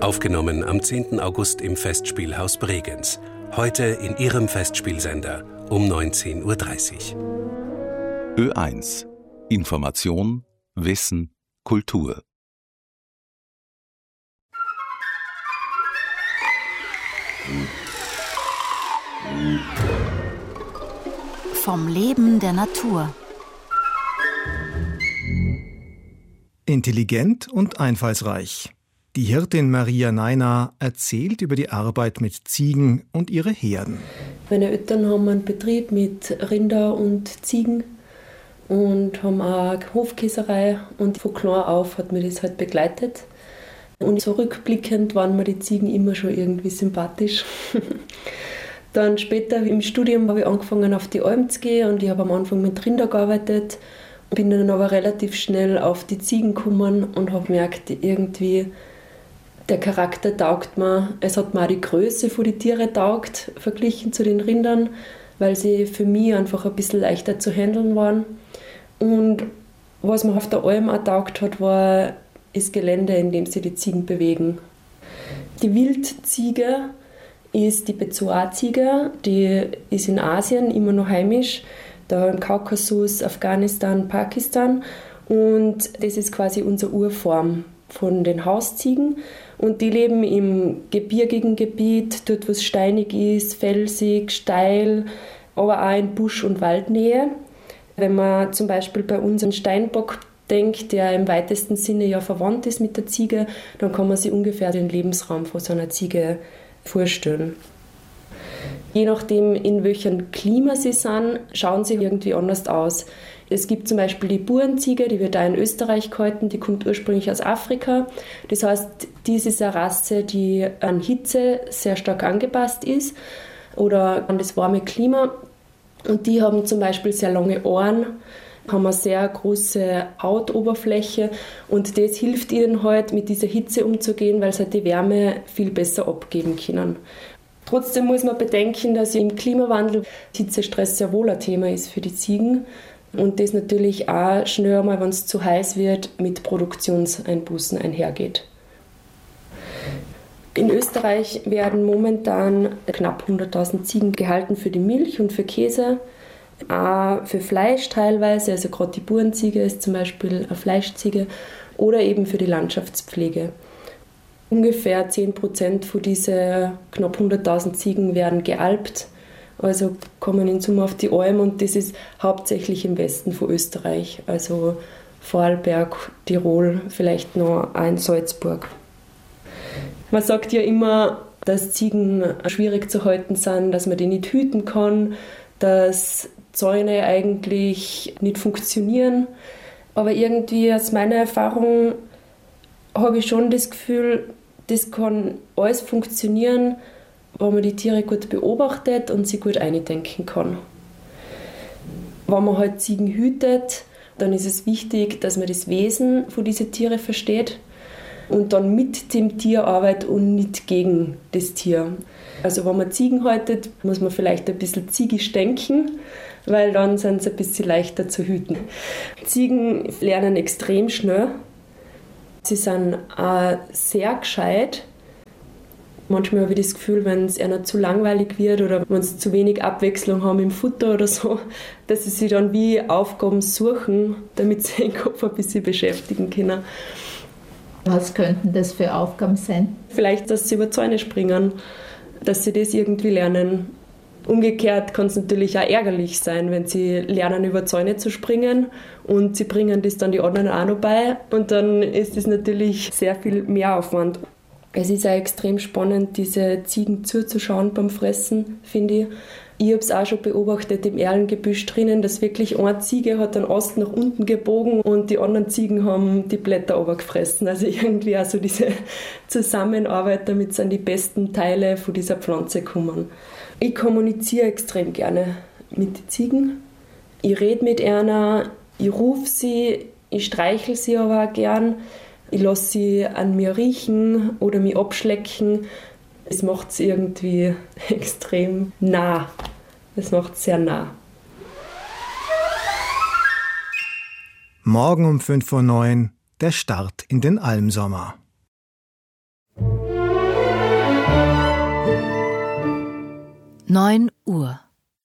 Aufgenommen am 10. August im Festspielhaus Bregenz. Heute in Ihrem Festspielsender um 19:30 Uhr. Ö1 Information, Wissen, Kultur. Vom Leben der Natur. Intelligent und einfallsreich. Die Hirtin Maria Naina erzählt über die Arbeit mit Ziegen und ihre Herden. Meine Eltern haben einen Betrieb mit Rinder und Ziegen und haben auch eine Hofkäserei, und von klein auf hat mir das halt begleitet. Und so rückblickend waren mir die Ziegen immer schon irgendwie sympathisch. Dann später im Studium habe ich angefangen, auf die Alm zu gehen, und ich habe am Anfang mit Rinder gearbeitet, bin dann aber relativ schnell auf die Ziegen gekommen und habe gemerkt, irgendwie der Charakter taugt mir. Es hat mir auch die Größe von den Tieren taugt, verglichen zu den Rindern, weil sie für mich einfach ein bisschen leichter zu handeln waren. Und was mir auf der Alm auch taugt hat, war das Gelände, in dem sich die Ziegen bewegen. Die Wildziege ist die Bezoar-Ziege, die ist in Asien immer noch heimisch, da im Kaukasus, Afghanistan, Pakistan, und das ist quasi unsere Urform von den Hausziegen, und die leben im gebirgigen Gebiet, dort wo es steinig ist, felsig, steil, aber auch in Busch- und Waldnähe. Wenn man zum Beispiel bei uns an Steinbock denkt, der im weitesten Sinne ja verwandt ist mit der Ziege, dann kann man sich ungefähr den Lebensraum von so einer Ziege vorstellen. Je nachdem, in welchem Klima sie sind, schauen sie irgendwie anders aus. Es gibt zum Beispiel die Burenziege, die wird auch in Österreich gehalten, die kommt ursprünglich aus Afrika. Das heißt, dies ist eine Rasse, die an Hitze sehr stark angepasst ist oder an das warme Klima. Und die haben zum Beispiel sehr lange Ohren, haben eine sehr große Hautoberfläche, und das hilft ihnen halt, mit dieser Hitze umzugehen, weil sie halt die Wärme viel besser abgeben können. Trotzdem muss man bedenken, dass im Klimawandel Hitzestress sehr wohl ein Thema ist für die Ziegen, und das natürlich auch schnell einmal, wenn es zu heiß wird, mit Produktionseinbußen einhergeht. In Österreich werden momentan knapp 100.000 Ziegen gehalten für die Milch und für Käse, auch für Fleisch teilweise, also gerade die Burenziege ist zum Beispiel eine Fleischziege, oder eben für die Landschaftspflege. Ungefähr 10% von diesen knapp 100.000 Ziegen werden gealpt, also kommen in Summe auf die Alm, und das ist hauptsächlich im Westen von Österreich, also Vorarlberg, Tirol, vielleicht noch auch in Salzburg. Man sagt ja immer, dass Ziegen schwierig zu halten sind, dass man die nicht hüten kann, dass Zäune eigentlich nicht funktionieren. Aber irgendwie aus meiner Erfahrung habe ich schon das Gefühl, das kann alles funktionieren, wenn man die Tiere gut beobachtet und sie gut eindenken kann. Wenn man halt Ziegen hütet, dann ist es wichtig, dass man das Wesen von diesen Tieren versteht und dann mit dem Tier arbeitet und nicht gegen das Tier. Also wenn man Ziegen haltet, muss man vielleicht ein bisschen ziegisch denken, weil dann sind sie ein bisschen leichter zu hüten. Ziegen lernen extrem schnell. Sie sind auch sehr gescheit. Manchmal habe ich das Gefühl, wenn es ihnen zu langweilig wird oder wenn sie zu wenig Abwechslung haben im Futter oder so, dass sie sich dann wie Aufgaben suchen, damit sie den Kopf ein bisschen beschäftigen können. Was könnten das für Aufgaben sein? Vielleicht, dass sie über Zäune springen, dass sie das irgendwie lernen. Umgekehrt kann es natürlich auch ärgerlich sein, wenn sie lernen, über Zäune zu springen und sie bringen das dann die anderen auch noch bei, und dann ist das natürlich sehr viel Mehraufwand. Es ist auch extrem spannend, diese Ziegen zuzuschauen beim Fressen, finde ich. Ich habe es auch schon beobachtet im Erlengebüsch drinnen, dass wirklich eine Ziege hat den Ast nach unten gebogen und die anderen Ziegen haben die Blätter runtergefressen. Also irgendwie auch so diese Zusammenarbeit, damit sie an die besten Teile von dieser Pflanze kommen. Ich kommuniziere extrem gerne mit den Ziegen. Ich rede mit einer, ich rufe sie, ich streichle sie aber auch gern. Ich lasse sie an mir riechen oder mich abschlecken. Es macht es irgendwie extrem nah. Es macht es sehr nah. Morgen um 5:09 Uhr, der Start in den Almsommer. 9 Uhr.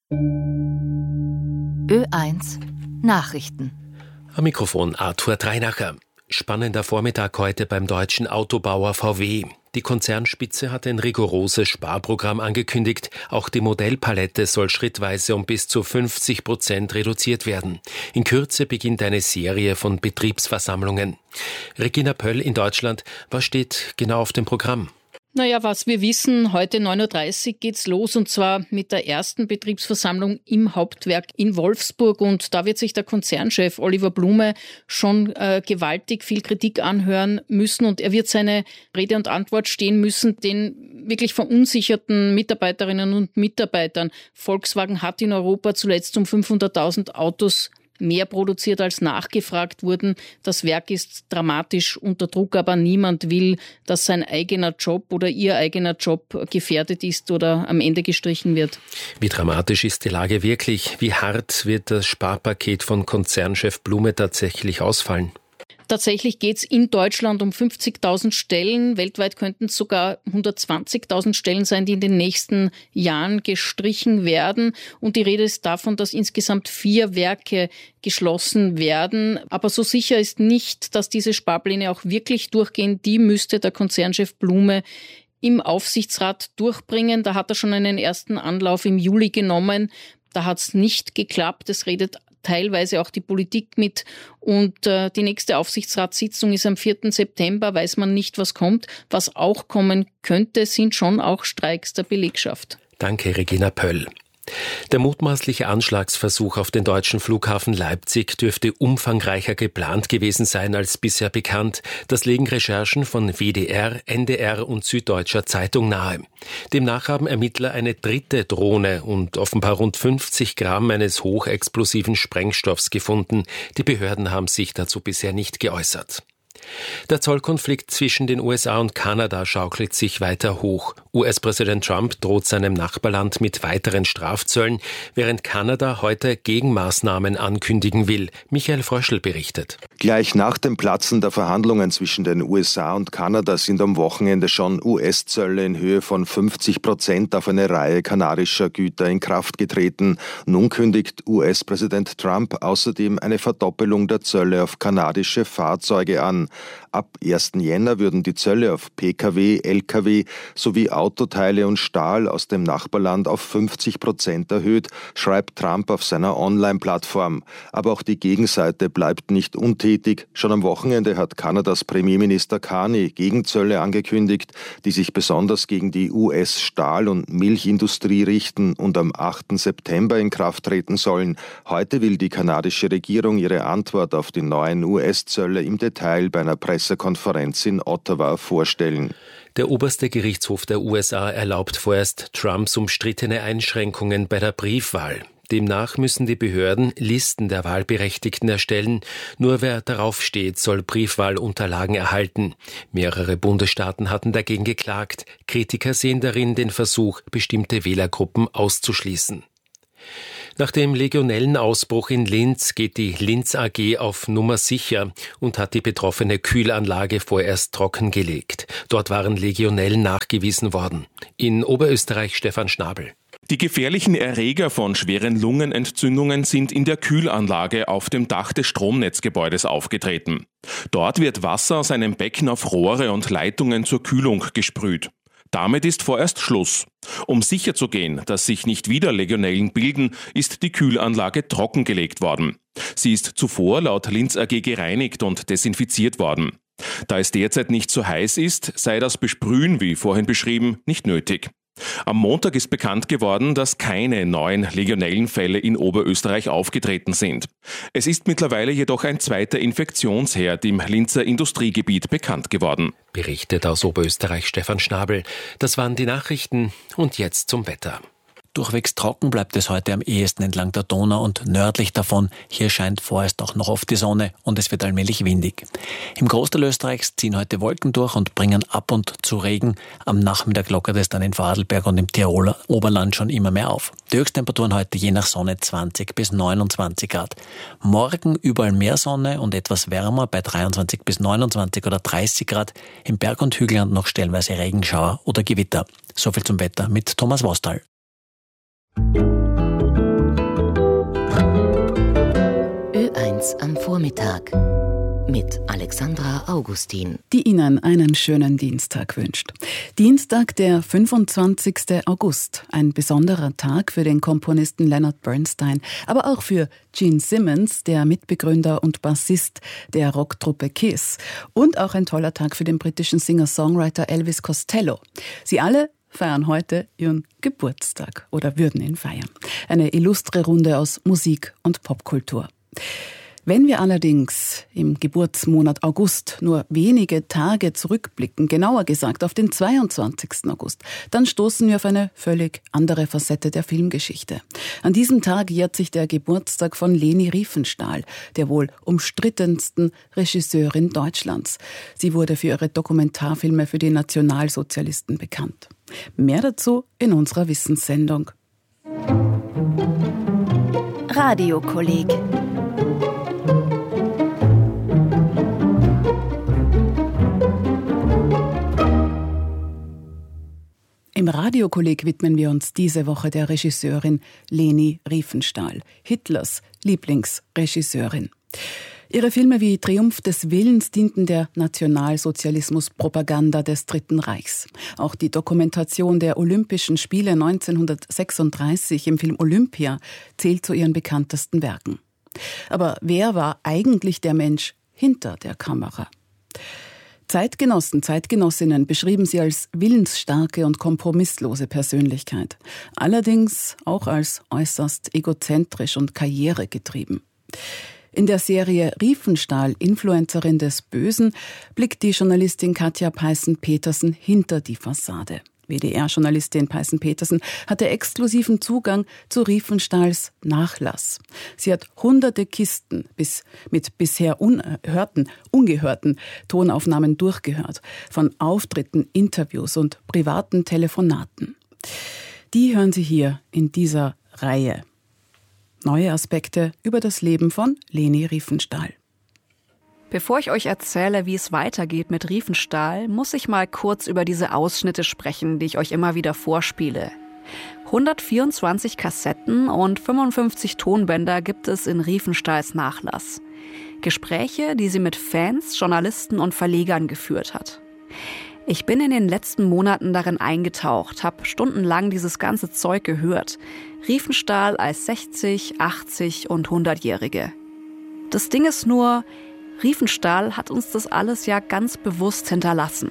Ö1 Nachrichten. Am Mikrofon Arthur Dreinacher. Spannender Vormittag heute beim deutschen Autobauer VW. Die Konzernspitze hat ein rigoroses Sparprogramm angekündigt. Auch die Modellpalette soll schrittweise um bis zu 50% reduziert werden. In Kürze beginnt eine Serie von Betriebsversammlungen. Regina Pöll in Deutschland. Was steht genau auf dem Programm? Was wir wissen, heute 9.30 Uhr geht's los, und zwar mit der ersten Betriebsversammlung im Hauptwerk in Wolfsburg. Und da wird sich der Konzernchef Oliver Blume schon gewaltig viel Kritik anhören müssen, und er wird seine Rede und Antwort stehen müssen den wirklich verunsicherten Mitarbeiterinnen und Mitarbeitern. Volkswagen hat in Europa zuletzt um 500.000 Autos mehr produziert, als nachgefragt wurden. Das Werk ist dramatisch unter Druck, aber niemand will, dass sein eigener Job oder ihr eigener Job gefährdet ist oder am Ende gestrichen wird. Wie dramatisch ist die Lage wirklich? Wie hart wird das Sparpaket von Konzernchef Blume tatsächlich ausfallen? Tatsächlich geht es in Deutschland um 50.000 Stellen. Weltweit könnten es sogar 120.000 Stellen sein, die in den nächsten Jahren gestrichen werden. Und die Rede ist davon, dass insgesamt 4 Werke geschlossen werden. Aber so sicher ist nicht, dass diese Sparpläne auch wirklich durchgehen. Die müsste der Konzernchef Blume im Aufsichtsrat durchbringen. Da hat er schon einen ersten Anlauf im Juli genommen. Da hat es nicht geklappt. Es redet teilweise auch die Politik mit, und die nächste Aufsichtsratssitzung ist am 4. September, weiß man nicht, was kommt. Was auch kommen könnte, sind schon auch Streiks der Belegschaft. Danke, Regina Pöll. Der mutmaßliche Anschlagsversuch auf den deutschen Flughafen Leipzig dürfte umfangreicher geplant gewesen sein als bisher bekannt. Das legen Recherchen von WDR, NDR und Süddeutscher Zeitung nahe. Demnach haben Ermittler eine dritte Drohne und offenbar rund 50 Gramm eines hochexplosiven Sprengstoffs gefunden. Die Behörden haben sich dazu bisher nicht geäußert. Der Zollkonflikt zwischen den USA und Kanada schaukelt sich weiter hoch. US-Präsident Trump droht seinem Nachbarland mit weiteren Strafzöllen, während Kanada heute Gegenmaßnahmen ankündigen will. Michael Fröschl berichtet. Gleich nach dem Platzen der Verhandlungen zwischen den USA und Kanada sind am Wochenende schon US-Zölle in Höhe von 50% auf eine Reihe kanadischer Güter in Kraft getreten. Nun kündigt US-Präsident Trump außerdem eine Verdoppelung der Zölle auf kanadische Fahrzeuge an. Ab 1. Jänner würden die Zölle auf Pkw, Lkw sowie Autoteile und Stahl aus dem Nachbarland auf 50% erhöht, schreibt Trump auf seiner Online-Plattform. Aber auch die Gegenseite bleibt nicht untätig. Schon am Wochenende hat Kanadas Premierminister Carney Gegenzölle angekündigt, die sich besonders gegen die US-Stahl- und Milchindustrie richten und am 8. September in Kraft treten sollen. Heute will die kanadische Regierung ihre Antwort auf die neuen US-Zölle im Detail bei einer Pressekonferenz in Ottawa vorstellen. Der oberste Gerichtshof der USA erlaubt vorerst Trumps umstrittene Einschränkungen bei der Briefwahl. Demnach müssen die Behörden Listen der Wahlberechtigten erstellen. Nur wer darauf steht, soll Briefwahlunterlagen erhalten. Mehrere Bundesstaaten hatten dagegen geklagt. Kritiker sehen darin den Versuch, bestimmte Wählergruppen auszuschließen. Nach dem Legionellenausbruch in Linz geht die Linz AG auf Nummer sicher und hat die betroffene Kühlanlage vorerst trockengelegt. Dort waren Legionellen nachgewiesen worden. In Oberösterreich Stefan Schnabel. Die gefährlichen Erreger von schweren Lungenentzündungen sind in der Kühlanlage auf dem Dach des Stromnetzgebäudes aufgetreten. Dort wird Wasser aus einem Becken auf Rohre und Leitungen zur Kühlung gesprüht. Damit ist vorerst Schluss. Um sicherzugehen, dass sich nicht wieder Legionellen bilden, ist die Kühlanlage trockengelegt worden. Sie ist zuvor laut Linz AG gereinigt und desinfiziert worden. Da es derzeit nicht so heiß ist, sei das Besprühen, wie vorhin beschrieben, nicht nötig. Am Montag ist bekannt geworden, dass keine neuen Legionellenfälle in Oberösterreich aufgetreten sind. Es ist mittlerweile jedoch ein zweiter Infektionsherd im Linzer Industriegebiet bekannt geworden. Berichtet aus Oberösterreich Stefan Schnabel. Das waren die Nachrichten und jetzt zum Wetter. Durchwegs trocken bleibt es heute am ehesten entlang der Donau und nördlich davon. Hier scheint vorerst auch noch oft die Sonne und es wird allmählich windig. Im Großteil Österreichs ziehen heute Wolken durch und bringen ab und zu Regen. Am Nachmittag lockert es dann in Vorarlberg und im Tiroler Oberland schon immer mehr auf. Die Höchsttemperaturen heute je nach Sonne 20 bis 29 Grad. Morgen überall mehr Sonne und etwas wärmer bei 23 bis 29 oder 30 Grad. Im Berg- und Hügelland noch stellenweise Regenschauer oder Gewitter. Soviel zum Wetter mit Thomas Wostal. Ö1 am Vormittag mit Alexandra Augustin, die Ihnen einen schönen Dienstag wünscht. Dienstag, der 25. August, ein besonderer Tag für den Komponisten Leonard Bernstein, aber auch für Gene Simmons, der Mitbegründer und Bassist der Rocktruppe Kiss, und auch ein toller Tag für den britischen Singer-Songwriter Elvis Costello. Sie alle feiern heute ihren Geburtstag oder würden ihn feiern. Eine illustre Runde aus Musik und Popkultur. Wenn wir allerdings im Geburtsmonat August nur wenige Tage zurückblicken, genauer gesagt auf den 22. August, dann stoßen wir auf eine völlig andere Facette der Filmgeschichte. An diesem Tag jährt sich der Geburtstag von Leni Riefenstahl, der wohl umstrittensten Regisseurin Deutschlands. Sie wurde für ihre Dokumentarfilme für die Nationalsozialisten bekannt. Mehr dazu in unserer Wissenssendung. Radiokolleg. Im Radiokolleg widmen wir uns diese Woche der Regisseurin Leni Riefenstahl, Hitlers Lieblingsregisseurin. Ihre Filme wie Triumph des Willens dienten der Nationalsozialismus-Propaganda des Dritten Reichs. Auch die Dokumentation der Olympischen Spiele 1936 im Film Olympia zählt zu ihren bekanntesten Werken. Aber wer war eigentlich der Mensch hinter der Kamera? Zeitgenossen, Zeitgenossinnen beschrieben sie als willensstarke und kompromisslose Persönlichkeit. Allerdings auch als äußerst egozentrisch und karrieregetrieben. In der Serie Riefenstahl, Influencerin des Bösen, blickt die Journalistin Katja Peißen-Petersen hinter die Fassade. WDR-Journalistin Peißen-Petersen hatte exklusiven Zugang zu Riefenstahls Nachlass. Sie hat hunderte Kisten mit bisher ungehörten Tonaufnahmen durchgehört, von Auftritten, Interviews und privaten Telefonaten. Die hören Sie hier in dieser Reihe. Neue Aspekte über das Leben von Leni Riefenstahl. Bevor ich euch erzähle, wie es weitergeht mit Riefenstahl, muss ich mal kurz über diese Ausschnitte sprechen, die ich euch immer wieder vorspiele. 124 Kassetten und 55 Tonbänder gibt es in Riefenstahls Nachlass. Gespräche, die sie mit Fans, Journalisten und Verlegern geführt hat. Ich bin in den letzten Monaten darin eingetaucht, habe stundenlang dieses ganze Zeug gehört. Riefenstahl als 60-, 80- und 100-Jährige. Das Ding ist nur, Riefenstahl hat uns das alles ja ganz bewusst hinterlassen.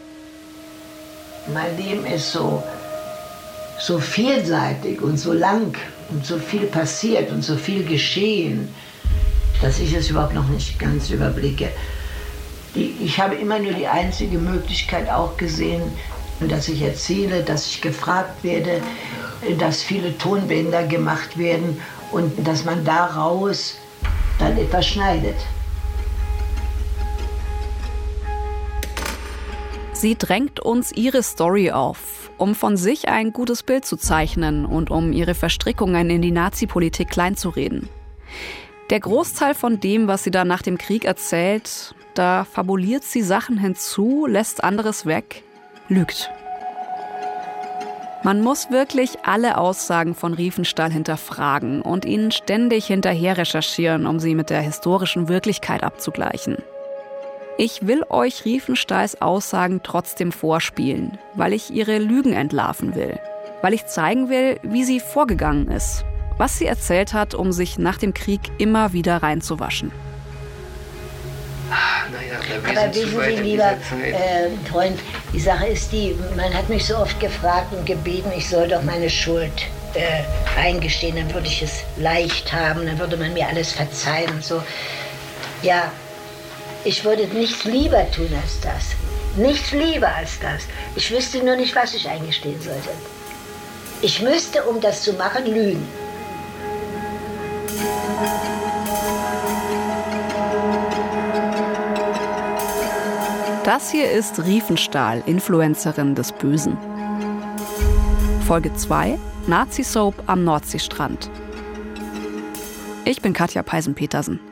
Mein Leben ist so vielseitig und so lang und so viel passiert und so viel geschehen, dass ich es überhaupt noch nicht ganz überblicke. Ich habe immer nur die einzige Möglichkeit auch gesehen, dass ich erzähle, dass ich gefragt werde, dass viele Tonbänder gemacht werden und dass man daraus dann etwas schneidet. Sie drängt uns ihre Story auf, um von sich ein gutes Bild zu zeichnen und um ihre Verstrickungen in die Nazi-Politik kleinzureden. Der Großteil von dem, was sie da nach dem Krieg erzählt, da fabuliert sie Sachen hinzu, lässt anderes weg, lügt. Man muss wirklich alle Aussagen von Riefenstahl hinterfragen und ihnen ständig hinterher recherchieren, um sie mit der historischen Wirklichkeit abzugleichen. Ich will euch Riefenstahls Aussagen trotzdem vorspielen, weil ich ihre Lügen entlarven will. Weil ich zeigen will, wie sie vorgegangen ist. Was sie erzählt hat, um sich nach dem Krieg immer wieder reinzuwaschen. Aber wissen Sie, lieber Freund, die Sache ist die, man hat mich so oft gefragt und gebeten, ich soll doch meine Schuld eingestehen, dann würde ich es leicht haben, dann würde man mir alles verzeihen und so. Ja, ich würde nichts lieber tun als das. Nichts lieber als das. Ich wüsste nur nicht, was ich eingestehen sollte. Ich müsste, um das zu machen, lügen. Das hier ist Riefenstahl, Influencerin des Bösen. Folge 2, Nazi-Soap am Nordseestrand. Ich bin Katja Peißen-Petersen.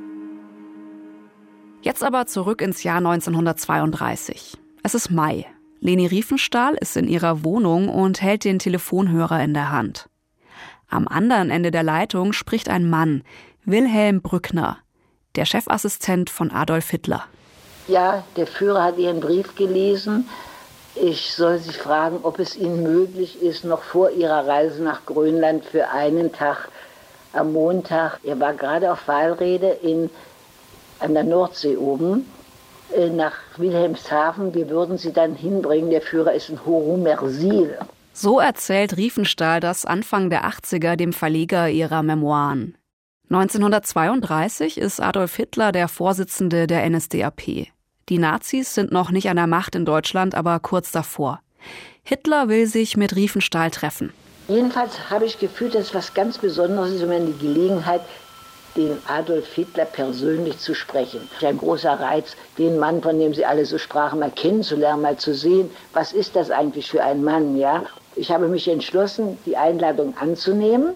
Jetzt aber zurück ins Jahr 1932. Es ist Mai. Leni Riefenstahl ist in ihrer Wohnung und hält den Telefonhörer in der Hand. Am anderen Ende der Leitung spricht ein Mann, Wilhelm Brückner, der Chefassistent von Adolf Hitler. Ja, der Führer hat Ihren Brief gelesen. Ich soll Sie fragen, ob es Ihnen möglich ist, noch vor Ihrer Reise nach Grönland für einen Tag am Montag, er war gerade auf Wahlrede an der Nordsee oben, nach Wilhelmshaven. Wir würden Sie dann hinbringen. Der Führer ist in Horomersil. So erzählt Riefenstahl das Anfang der 80er dem Verleger ihrer Memoiren. 1932 ist Adolf Hitler der Vorsitzende der NSDAP. Die Nazis sind noch nicht an der Macht in Deutschland, aber kurz davor. Hitler will sich mit Riefenstahl treffen. Jedenfalls habe ich gefühlt, dass es was ganz Besonderes ist, wenn die Gelegenheit, den Adolf Hitler persönlich zu sprechen. Ein großer Reiz, den Mann, von dem Sie alle so sprachen, mal kennenzulernen, mal zu sehen, was ist das eigentlich für ein Mann, ja? Ich habe mich entschlossen, die Einladung anzunehmen.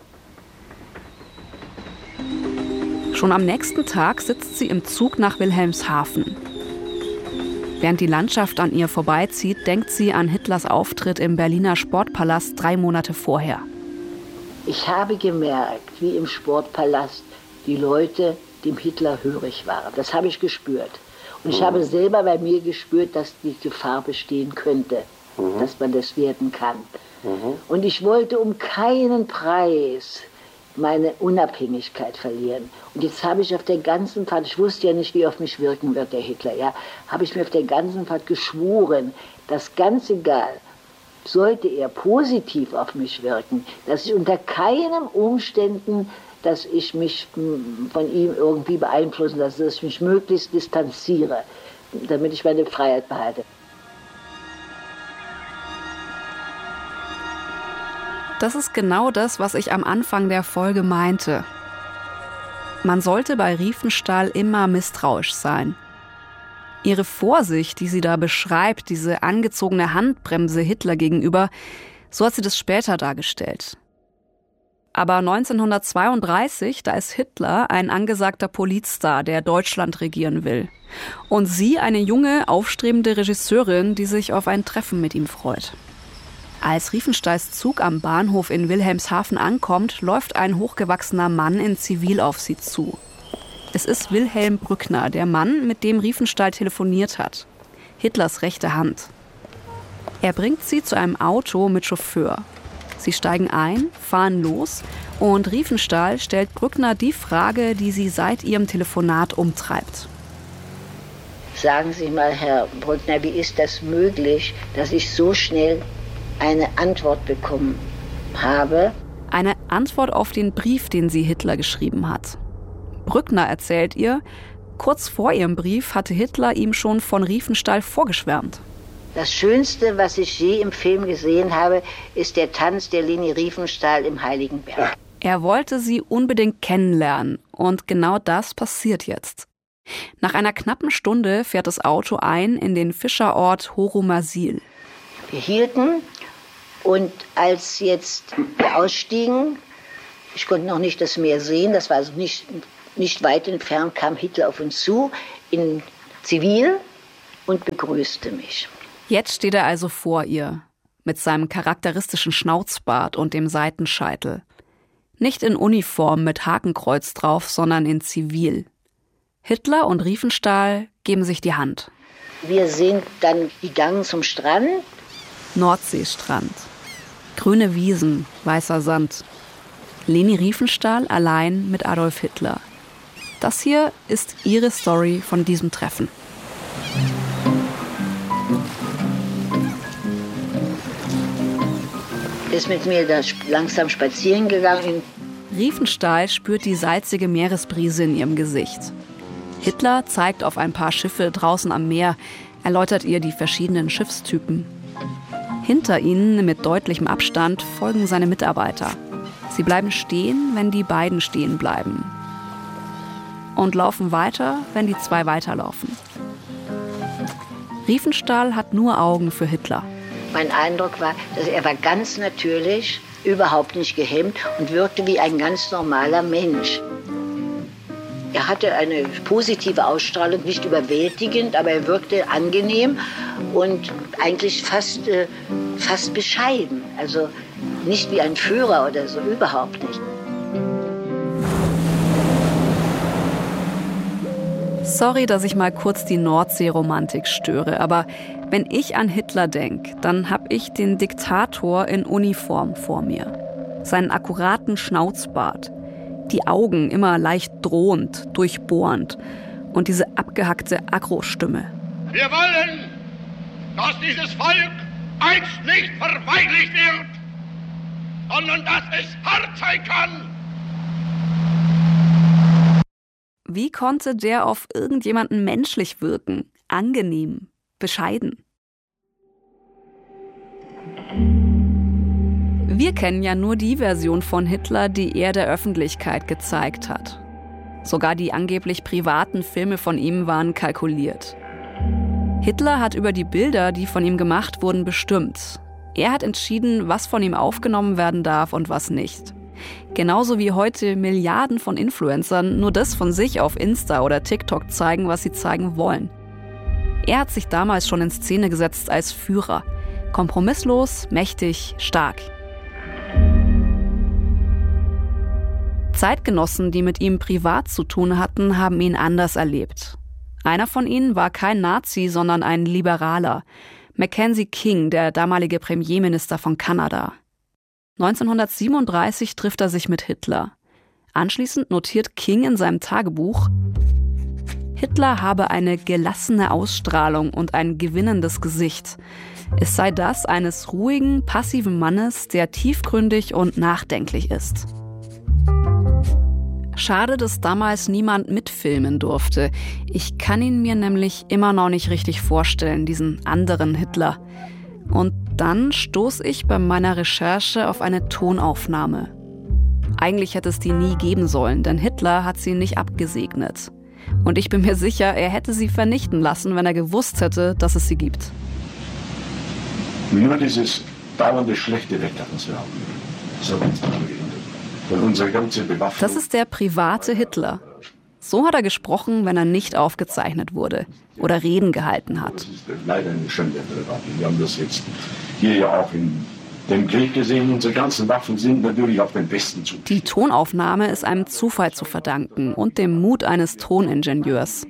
Schon am nächsten Tag sitzt sie im Zug nach Wilhelmshaven. Während die Landschaft an ihr vorbeizieht, denkt sie an Hitlers Auftritt im Berliner Sportpalast 3 Monate vorher. Ich habe gemerkt, wie im Sportpalast die Leute dem Hitler hörig waren. Das habe ich gespürt. Und ich habe selber bei mir gespürt, dass die Gefahr bestehen könnte, dass man das werden kann. Und ich wollte um keinen Preis meine Unabhängigkeit verlieren. Und jetzt habe ich auf der ganzen Fahrt, ich wusste ja nicht, wie auf mich wirken wird, der Hitler, ja, habe ich mir auf der ganzen Fahrt geschworen, dass ganz egal, sollte er positiv auf mich wirken, dass ich unter keinen Umständen, dass ich mich von ihm irgendwie beeinflussen lasse, dass ich mich möglichst distanziere, damit ich meine Freiheit behalte. Das ist genau das, was ich am Anfang der Folge meinte. Man sollte bei Riefenstahl immer misstrauisch sein. Ihre Vorsicht, die sie da beschreibt, diese angezogene Handbremse Hitler gegenüber, so hat sie das später dargestellt. Aber 1932, da ist Hitler ein angesagter Politstar, der Deutschland regieren will. Und sie eine junge, aufstrebende Regisseurin, die sich auf ein Treffen mit ihm freut. Als Riefenstahls Zug am Bahnhof in Wilhelmshaven ankommt, läuft ein hochgewachsener Mann in Zivil auf sie zu. Es ist Wilhelm Brückner, der Mann, mit dem Riefenstahl telefoniert hat. Hitlers rechte Hand. Er bringt sie zu einem Auto mit Chauffeur. Sie steigen ein, fahren los und Riefenstahl stellt Brückner die Frage, die sie seit ihrem Telefonat umtreibt. Sagen Sie mal, Herr Brückner, wie ist das möglich, dass ich so schnell eine Antwort bekommen habe? Eine Antwort auf den Brief, den sie Hitler geschrieben hat. Brückner erzählt ihr, kurz vor ihrem Brief hatte Hitler ihm schon von Riefenstahl vorgeschwärmt. Das Schönste, was ich je im Film gesehen habe, ist der Tanz der Leni Riefenstahl im Heiligenberg. Er wollte sie unbedingt kennenlernen und genau das passiert jetzt. Nach einer knappen Stunde fährt das Auto ein in den Fischerort Horomersil. Wir hielten und als jetzt wir ausstiegen, ich konnte noch nicht das Meer sehen, das war also nicht weit entfernt, kam Hitler auf uns zu in Zivil und begrüßte mich. Jetzt steht er also vor ihr, mit seinem charakteristischen Schnauzbart und dem Seitenscheitel. Nicht in Uniform mit Hakenkreuz drauf, sondern in Zivil. Hitler und Riefenstahl geben sich die Hand. Wir sehen dann die Gang zum Strand. Nordseestrand. Grüne Wiesen, weißer Sand. Leni Riefenstahl allein mit Adolf Hitler. Das hier ist ihre Story von diesem Treffen. Ist mit mir da langsam spazieren gegangen. Riefenstahl spürt die salzige Meeresbrise in ihrem Gesicht. Hitler zeigt auf ein paar Schiffe draußen am Meer, erläutert ihr die verschiedenen Schiffstypen. Hinter ihnen, mit deutlichem Abstand, folgen seine Mitarbeiter. Sie bleiben stehen, wenn die beiden stehen bleiben. Und laufen weiter, wenn die zwei weiterlaufen. Riefenstahl hat nur Augen für Hitler. Mein Eindruck war, dass er war ganz natürlich, überhaupt nicht gehemmt und wirkte wie ein ganz normaler Mensch. Er hatte eine positive Ausstrahlung, nicht überwältigend, aber er wirkte angenehm und eigentlich fast bescheiden. Also nicht wie ein Führer oder so, überhaupt nicht. Sorry, dass ich mal kurz die Nordsee-Romantik störe, aber wenn ich an Hitler denke, dann habe ich den Diktator in Uniform vor mir. Seinen akkuraten Schnauzbart, die Augen immer leicht drohend, durchbohrend und diese abgehackte Agro-Stimme. Wir wollen, dass dieses Volk einst nicht verweichlicht wird, sondern dass es hart sein kann. Wie konnte der auf irgendjemanden menschlich wirken, angenehm, bescheiden? Wir kennen ja nur die Version von Hitler, die er der Öffentlichkeit gezeigt hat. Sogar die angeblich privaten Filme von ihm waren kalkuliert. Hitler hat über die Bilder, die von ihm gemacht wurden, bestimmt. Er hat entschieden, was von ihm aufgenommen werden darf und was nicht. Genauso wie heute Milliarden von Influencern nur das von sich auf Insta oder TikTok zeigen, was sie zeigen wollen. Er hat sich damals schon in Szene gesetzt als Führer. Kompromisslos, mächtig, stark. Zeitgenossen, die mit ihm privat zu tun hatten, haben ihn anders erlebt. Einer von ihnen war kein Nazi, sondern ein Liberaler. Mackenzie King, der damalige Premierminister von Kanada. 1937 trifft er sich mit Hitler. Anschließend notiert King in seinem Tagebuch: Hitler habe eine gelassene Ausstrahlung und ein gewinnendes Gesicht. Es sei das eines ruhigen, passiven Mannes, der tiefgründig und nachdenklich ist. Schade, dass damals niemand mitfilmen durfte. Ich kann ihn mir nämlich immer noch nicht richtig vorstellen, diesen anderen Hitler. Und dann stoße ich bei meiner Recherche auf eine Tonaufnahme. Eigentlich hätte es die nie geben sollen, denn Hitler hat sie nicht abgesegnet. Und ich bin mir sicher, er hätte sie vernichten lassen, wenn er gewusst hätte, dass es sie gibt. Nur dieses dauernde schlechte Wetter, das wir haben. So ganz und unsere ganze Bewaffnung. Das ist der private Hitler. So hat er gesprochen, wenn er nicht aufgezeichnet wurde oder Reden gehalten hat. Das ist leider eine Schande der Debatte. Wir haben das jetzt hier ja auch in dem Krieg gesehen. Unsere ganzen Waffen sind natürlich auf den besten Zustand. Die Tonaufnahme ist einem Zufall zu verdanken und dem Mut eines Toningenieurs.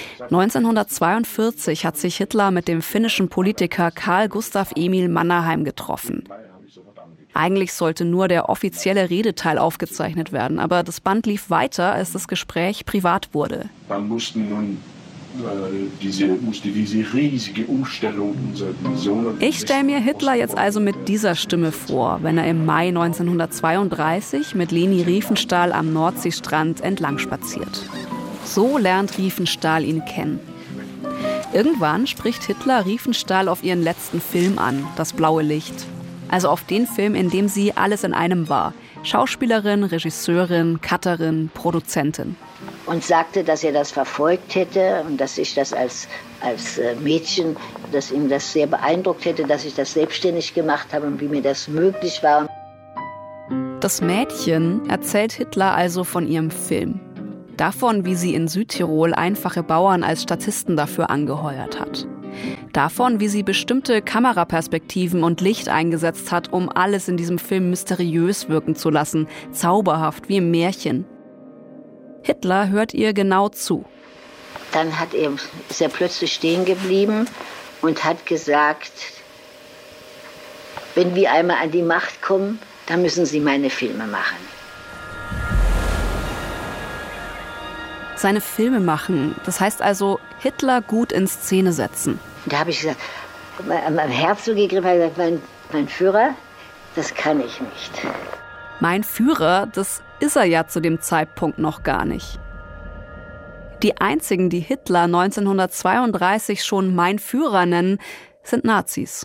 1942 hat sich Hitler mit dem finnischen Politiker Carl Gustaf Emil Mannerheim getroffen. Eigentlich sollte nur der offizielle Redeteil aufgezeichnet werden, aber das Band lief weiter, als das Gespräch privat wurde. Dann musste diese riesige Umstellung unserer Vision. Ich stelle mir Hitler jetzt also mit dieser Stimme vor, wenn er im Mai 1932 mit Leni Riefenstahl am Nordseestrand entlang spaziert. So lernt Riefenstahl ihn kennen. Irgendwann spricht Hitler Riefenstahl auf ihren letzten Film an, Das blaue Licht. Also auf den Film, in dem sie alles in einem war. Schauspielerin, Regisseurin, Cutterin, Produzentin. Und sagte, dass er das verfolgt hätte und dass ich das als Mädchen, dass ihm das sehr beeindruckt hätte, dass ich das selbstständig gemacht habe und wie mir das möglich war. Das Mädchen erzählt Hitler also von ihrem Film. Davon, wie sie in Südtirol einfache Bauern als Statisten dafür angeheuert hat. Davon, wie sie bestimmte Kameraperspektiven und Licht eingesetzt hat, um alles in diesem Film mysteriös wirken zu lassen, zauberhaft wie im Märchen. Hitler hört ihr genau zu. Dann ist er plötzlich stehen geblieben und hat gesagt, wenn wir einmal an die Macht kommen, dann müssen Sie meine Filme machen. Seine Filme machen, das heißt also Hitler gut in Szene setzen. Da habe ich gesagt, am Herz so gegriffen, habe ich gesagt, mein Führer, das kann ich nicht. Mein Führer, das ist er ja zu dem Zeitpunkt noch gar nicht. Die einzigen, die Hitler 1932 schon mein Führer nennen, sind Nazis.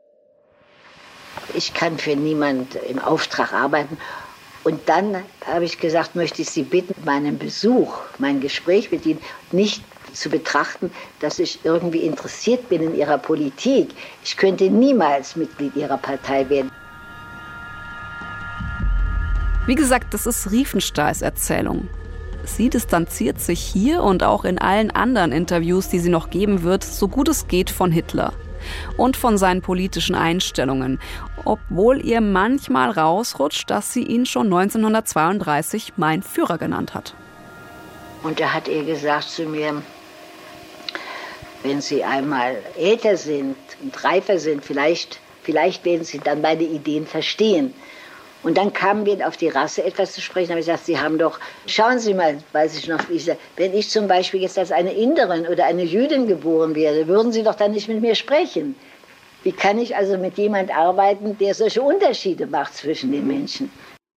Ich kann für niemand im Auftrag arbeiten. Und dann habe ich gesagt, möchte ich Sie bitten, meinen Besuch, mein Gespräch mit Ihnen nicht zu betrachten, dass ich irgendwie interessiert bin in Ihrer Politik. Ich könnte niemals Mitglied Ihrer Partei werden. Wie gesagt, das ist Riefenstahls Erzählung. Sie distanziert sich hier und auch in allen anderen Interviews, die sie noch geben wird, so gut es geht von Hitler und von seinen politischen Einstellungen, obwohl ihr manchmal rausrutscht, dass sie ihn schon 1932 mein Führer genannt hat. Und da hat er gesagt zu mir, wenn Sie einmal älter sind und reifer sind, vielleicht werden Sie dann meine Ideen verstehen. Und dann kamen wir auf die Rasse etwas zu sprechen. Da habe ich gesagt, Sie haben doch, schauen Sie mal, weiß ich noch, wenn ich zum Beispiel jetzt als eine Inderin oder eine Jüdin geboren wäre, würden Sie doch dann nicht mit mir sprechen. Wie kann ich also mit jemand arbeiten, der solche Unterschiede macht zwischen den Menschen?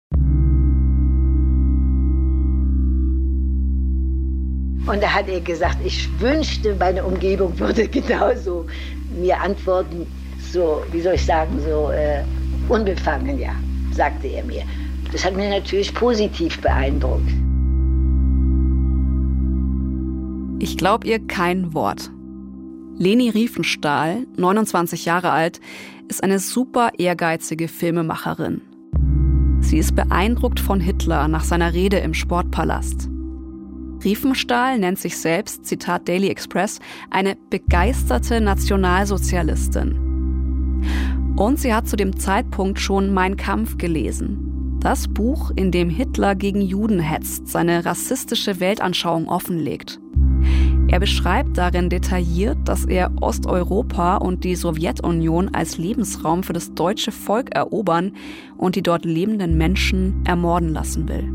Und da hat er gesagt, ich wünschte, meine Umgebung würde genauso mir antworten, so, wie soll ich sagen, so unbefangen, ja, sagte er mir. Das hat mich natürlich positiv beeindruckt. Ich glaube ihr kein Wort. Leni Riefenstahl, 29 Jahre alt, ist eine super ehrgeizige Filmemacherin. Sie ist beeindruckt von Hitler nach seiner Rede im Sportpalast. Riefenstahl nennt sich selbst, Zitat Daily Express, eine begeisterte Nationalsozialistin. Und sie hat zu dem Zeitpunkt schon Mein Kampf gelesen. Das Buch, in dem Hitler gegen Juden hetzt, seine rassistische Weltanschauung offenlegt. Er beschreibt darin detailliert, dass er Osteuropa und die Sowjetunion als Lebensraum für das deutsche Volk erobern und die dort lebenden Menschen ermorden lassen will.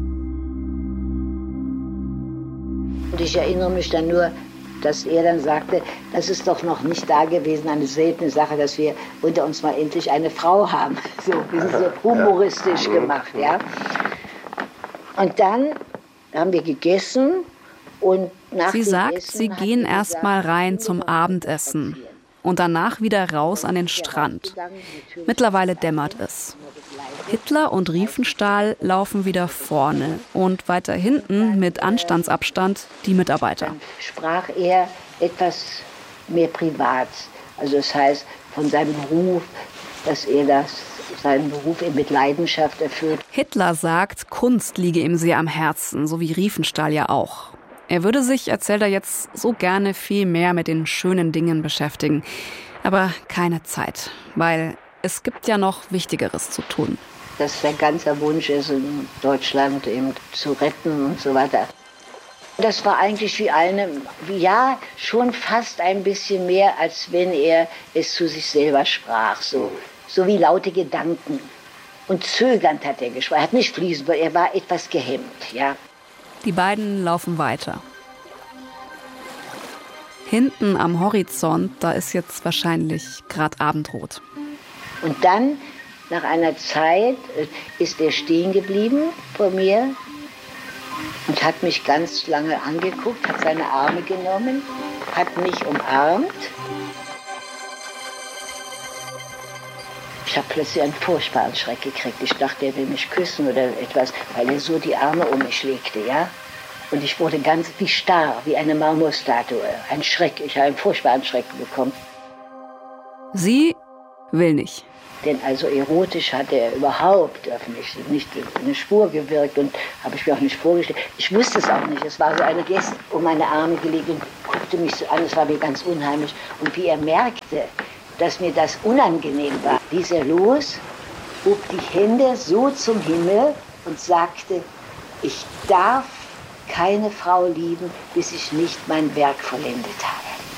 Und ich erinnere mich dann nur, dass er dann sagte, das ist doch noch nicht da gewesen, eine seltene Sache, dass wir unter uns mal endlich eine Frau haben. So, wir sind so humoristisch gemacht, ja. Und dann haben wir gegessen und nach Sie sagt, sie gehen erst mal rein zum Abendessen und danach wieder raus an den Strand. Mittlerweile dämmert es. Hitler und Riefenstahl laufen wieder vorne und weiter hinten mit Anstandsabstand die Mitarbeiter. Dann sprach er etwas mehr privat, also das heißt von seinem Beruf, dass er seinen Beruf mit Leidenschaft erfüllt. Hitler sagt, Kunst liege ihm sehr am Herzen, so wie Riefenstahl ja auch. Er würde sich, erzählt er jetzt, so gerne viel mehr mit den schönen Dingen beschäftigen. Aber keine Zeit, weil es gibt ja noch Wichtigeres zu tun. Dass sein ganzer Wunsch ist, in Deutschland eben zu retten und so weiter. Das war eigentlich ja, schon fast ein bisschen mehr, als wenn er es zu sich selber sprach. So wie laute Gedanken. Und zögernd hat er gesprochen. Er hat nicht fließend, weil er war etwas gehemmt, ja. Die beiden laufen weiter. Hinten am Horizont, da ist jetzt wahrscheinlich gerade Abendrot. Und dann, nach einer Zeit, ist er stehen geblieben vor mir und hat mich ganz lange angeguckt, hat seine Arme genommen, hat mich umarmt. Ich habe plötzlich einen furchtbaren Schreck gekriegt. Ich dachte, er will mich küssen oder etwas, weil er so die Arme um mich legte, ja. Und ich wurde ganz wie starr, wie eine Marmorstatue. Ein Schreck, ich habe einen furchtbaren Schreck bekommen. Sie will nicht. Denn also erotisch hat er überhaupt auf mich nicht eine Spur gewirkt und habe ich mir auch nicht vorgestellt. Ich wusste es auch nicht. Es war so eine Geste um meine Arme gelegt und guckte mich so an. Es war mir ganz unheimlich. Und wie er merkte, dass mir das unangenehm war, ließ er los, hob die Hände so zum Himmel und sagte, ich darf keine Frau lieben, bis ich nicht mein Werk vollendet habe.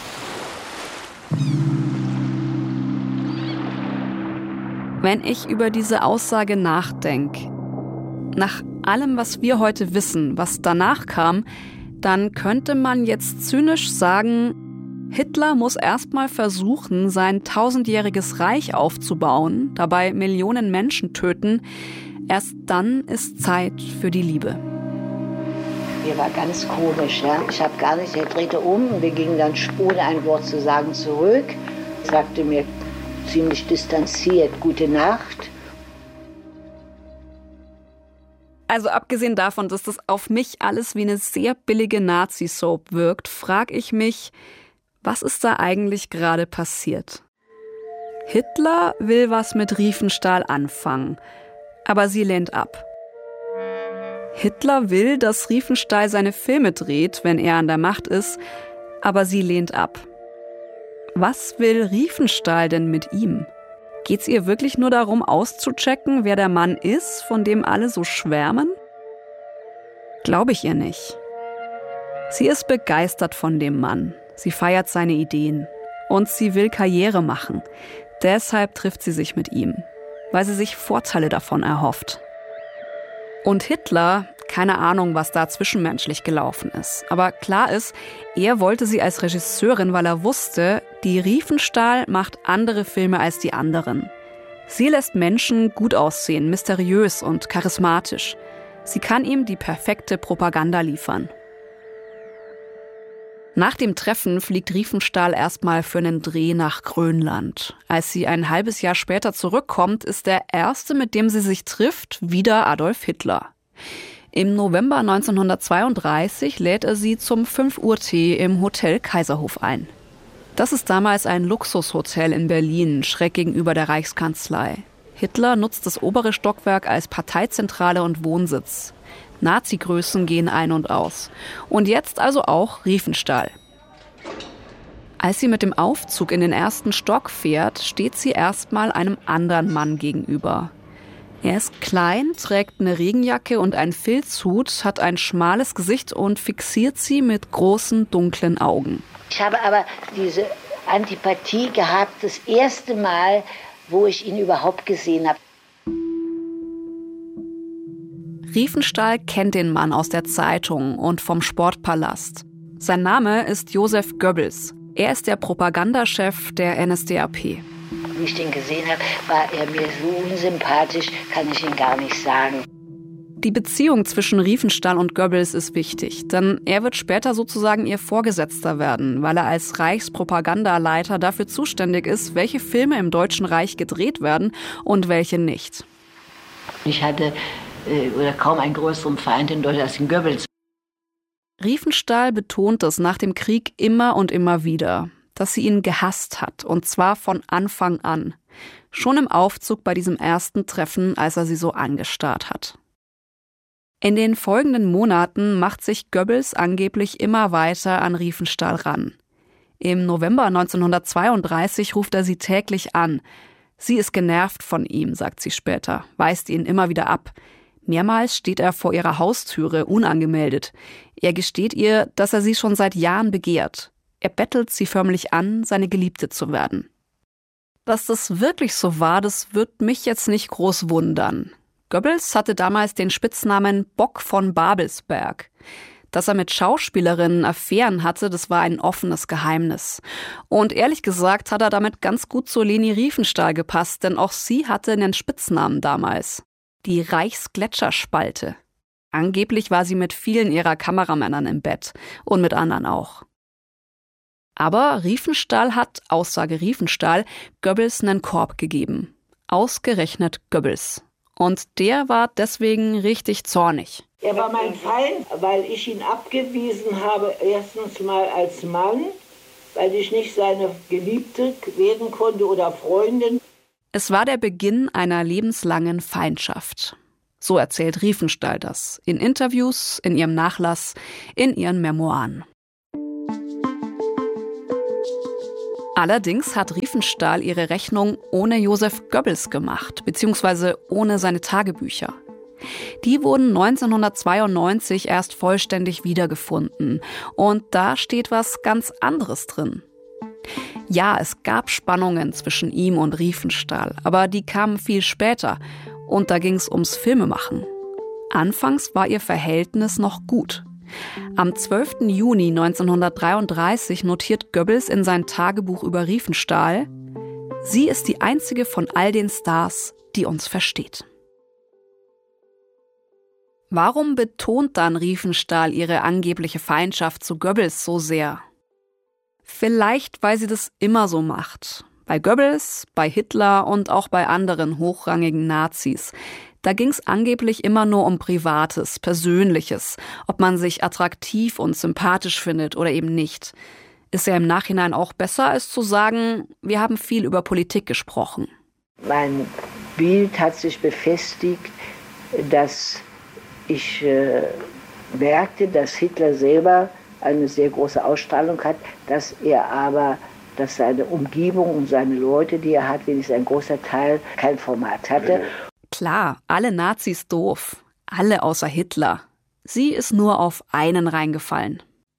Wenn ich über diese Aussage nachdenke, nach allem, was wir heute wissen, was danach kam, dann könnte man jetzt zynisch sagen, Hitler muss erstmal versuchen, sein 1000-jähriges Reich aufzubauen, dabei Millionen Menschen töten. Erst dann ist Zeit für die Liebe. Mir war ganz komisch, ja. Ich habe gar nicht, er drehte um und wir gingen dann ohne ein Wort zu sagen zurück. Er sagte mir ziemlich distanziert, gute Nacht. Also abgesehen davon, dass das auf mich alles wie eine sehr billige Nazi-Soap wirkt, frage ich mich, was ist da eigentlich gerade passiert? Hitler will was mit Riefenstahl anfangen, aber sie lehnt ab. Hitler will, dass Riefenstahl seine Filme dreht, wenn er an der Macht ist, aber sie lehnt ab. Was will Riefenstahl denn mit ihm? Geht's ihr wirklich nur darum, auszuchecken, wer der Mann ist, von dem alle so schwärmen? Glaube ich ihr nicht. Sie ist begeistert von dem Mann. Sie feiert seine Ideen. Und sie will Karriere machen. Deshalb trifft sie sich mit ihm, weil sie sich Vorteile davon erhofft. Und Hitler, keine Ahnung, was da zwischenmenschlich gelaufen ist. Aber klar ist, er wollte sie als Regisseurin, weil er wusste, die Riefenstahl macht andere Filme als die anderen. Sie lässt Menschen gut aussehen, mysteriös und charismatisch. Sie kann ihm die perfekte Propaganda liefern. Nach dem Treffen fliegt Riefenstahl erstmal für einen Dreh nach Grönland. Als sie ein halbes Jahr später zurückkommt, ist der erste, mit dem sie sich trifft, wieder Adolf Hitler. Im November 1932 lädt er sie zum 5-Uhr-Tee im Hotel Kaiserhof ein. Das ist damals ein Luxushotel in Berlin, schräg gegenüber der Reichskanzlei. Hitler nutzt das obere Stockwerk als Parteizentrale und Wohnsitz. Nazi-Größen gehen ein und aus. Und jetzt also auch Riefenstahl. Als sie mit dem Aufzug in den ersten Stock fährt, steht sie erstmal einem anderen Mann gegenüber. Er ist klein, trägt eine Regenjacke und einen Filzhut, hat ein schmales Gesicht und fixiert sie mit großen, dunklen Augen. Ich habe aber diese Antipathie gehabt, das erste Mal, wo ich ihn überhaupt gesehen habe. Riefenstahl kennt den Mann aus der Zeitung und vom Sportpalast. Sein Name ist Josef Goebbels. Er ist der Propagandachef der NSDAP. Wie ich den gesehen habe, war er mir so unsympathisch, kann ich Ihnen gar nicht sagen. Die Beziehung zwischen Riefenstahl und Goebbels ist wichtig, denn er wird später sozusagen ihr Vorgesetzter werden, weil er als Reichspropagandaleiter dafür zuständig ist, welche Filme im Deutschen Reich gedreht werden und welche nicht. Ich hatte kaum einen größeren Feind in Deutschland als den Goebbels. Riefenstahl betont es nach dem Krieg immer und immer wieder, dass sie ihn gehasst hat, und zwar von Anfang an. Schon im Aufzug bei diesem ersten Treffen, als er sie so angestarrt hat. In den folgenden Monaten macht sich Goebbels angeblich immer weiter an Riefenstahl ran. Im November 1932 ruft er sie täglich an. Sie ist genervt von ihm, sagt sie später, weist ihn immer wieder ab. Mehrmals steht er vor ihrer Haustüre, unangemeldet. Er gesteht ihr, dass er sie schon seit Jahren begehrt. Er bettelt sie förmlich an, seine Geliebte zu werden. Dass das wirklich so war, das wird mich jetzt nicht groß wundern. Goebbels hatte damals den Spitznamen Bock von Babelsberg. Dass er mit Schauspielerinnen Affären hatte, das war ein offenes Geheimnis. Und ehrlich gesagt hat er damit ganz gut zu Leni Riefenstahl gepasst, denn auch sie hatte einen Spitznamen damals. Die Reichsgletscherspalte. Angeblich war sie mit vielen ihrer Kameramännern im Bett und mit anderen auch. Aber Riefenstahl hat, Aussage Riefenstahl, Goebbels einen Korb gegeben. Ausgerechnet Goebbels. Und der war deswegen richtig zornig. Er war mein Feind, weil ich ihn abgewiesen habe, erstens mal als Mann, weil ich nicht seine Geliebte werden konnte oder Freundin. Es war der Beginn einer lebenslangen Feindschaft. So erzählt Riefenstahl das in Interviews, in ihrem Nachlass, in ihren Memoiren. Allerdings hat Riefenstahl ihre Rechnung ohne Josef Goebbels gemacht, beziehungsweise ohne seine Tagebücher. Die wurden 1992 erst vollständig wiedergefunden. Und da steht was ganz anderes drin. Ja, es gab Spannungen zwischen ihm und Riefenstahl, aber die kamen viel später. Und da ging es ums Filmemachen. Anfangs war ihr Verhältnis noch gut. Am 12. Juni 1933 notiert Goebbels in sein Tagebuch über Riefenstahl: Sie ist die einzige von all den Stars, die uns versteht. Warum betont dann Riefenstahl ihre angebliche Feindschaft zu Goebbels so sehr? Vielleicht, weil sie das immer so macht. Bei Goebbels, bei Hitler und auch bei anderen hochrangigen Nazis. Da ging es angeblich immer nur um Privates, Persönliches, ob man sich attraktiv und sympathisch findet oder eben nicht. Ist ja im Nachhinein auch besser, als zu sagen, wir haben viel über Politik gesprochen. Mein Bild hat sich befestigt, dass ich merkte, dass Hitler selber eine sehr große Ausstrahlung hat, dass seine Umgebung und seine Leute, die er hat, wenigstens ein großer Teil, kein Format hatte. Klar, alle Nazis doof. Alle außer Hitler. Sie ist nur auf einen reingefallen.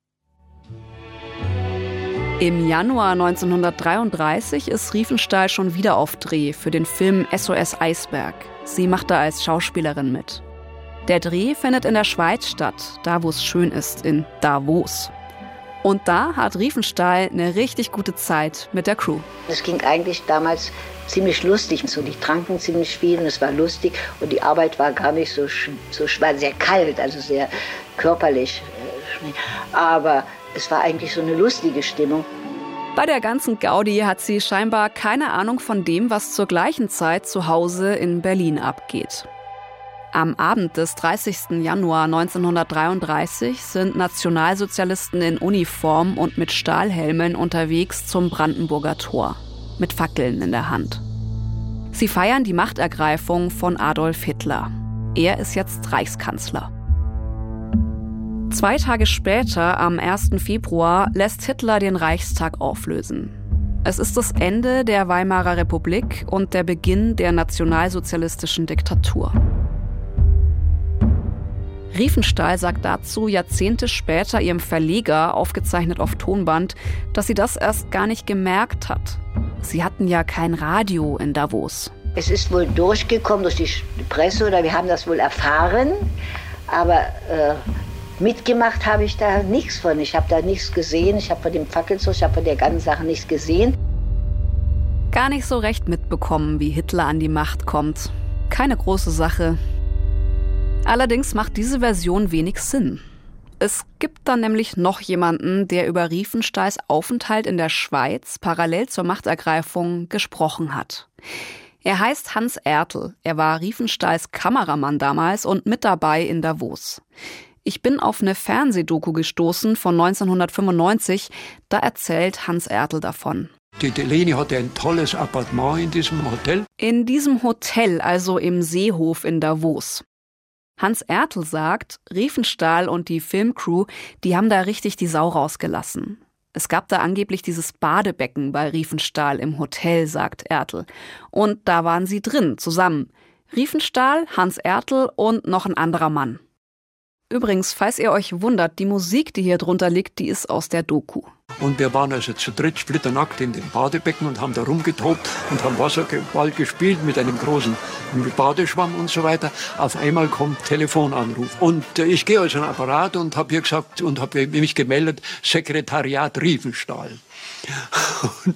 Im Januar 1933 ist Riefenstahl schon wieder auf Dreh für den Film SOS Eisberg. Sie macht da als Schauspielerin mit. Der Dreh findet in der Schweiz statt, da wo es schön ist, in Davos. Und da hat Riefenstahl eine richtig gute Zeit mit der Crew. Es ging eigentlich damals ziemlich lustig. So, die tranken ziemlich viel und es war lustig. Und die Arbeit war gar nicht so schwer, sehr kalt, also sehr körperlich. Aber es war eigentlich so eine lustige Stimmung. Bei der ganzen Gaudi hat sie scheinbar keine Ahnung von dem, was zur gleichen Zeit zu Hause in Berlin abgeht. Am Abend des 30. Januar 1933 sind Nationalsozialisten in Uniform und mit Stahlhelmen unterwegs zum Brandenburger Tor, mit Fackeln in der Hand. Sie feiern die Machtergreifung von Adolf Hitler. Er ist jetzt Reichskanzler. 2 Tage später, am 1. Februar, lässt Hitler den Reichstag auflösen. Es ist das Ende der Weimarer Republik und der Beginn der nationalsozialistischen Diktatur. Riefenstahl sagt dazu Jahrzehnte später ihrem Verleger, aufgezeichnet auf Tonband, dass sie das erst gar nicht gemerkt hat. Sie hatten ja kein Radio in Davos. Es ist wohl durchgekommen durch die Presse oder wir haben das wohl erfahren, aber mitgemacht habe ich da nichts von. Ich habe da nichts gesehen, ich habe von dem Fackelzug, ich habe von der ganzen Sache nichts gesehen. Gar nicht so recht mitbekommen, wie Hitler an die Macht kommt. Keine große Sache. Allerdings macht diese Version wenig Sinn. Es gibt da nämlich noch jemanden, der über Riefenstahls Aufenthalt in der Schweiz parallel zur Machtergreifung gesprochen hat. Er heißt Hans Ertl. Er war Riefenstahls Kameramann damals und mit dabei in Davos. Ich bin auf eine Fernsehdoku gestoßen von 1995. Da erzählt Hans Ertl davon. Die Leni hatte ein tolles Appartement in diesem Hotel. In diesem Hotel, also im Seehof in Davos. Hans Ertl sagt, Riefenstahl und die Filmcrew, die haben da richtig die Sau rausgelassen. Es gab da angeblich dieses Badebecken bei Riefenstahl im Hotel, sagt Ertl. Und da waren sie drin, zusammen. Riefenstahl, Hans Ertl und noch ein anderer Mann. Übrigens, falls ihr euch wundert, die Musik, die hier drunter liegt, die ist aus der Doku. Und wir waren also zu dritt splitternackt in dem Badebecken und haben da rumgetobt und haben Wasserball gespielt mit einem großen Badeschwamm und so weiter. Auf einmal kommt Telefonanruf. Und ich gehe also an den Apparat und habe hier gesagt und habe mich gemeldet, Sekretariat Riefenstahl. Und